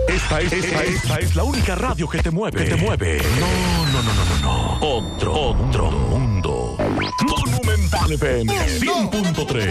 Esta es la única radio que te mueve. No. Otro mundo. Monumental FM 100.3.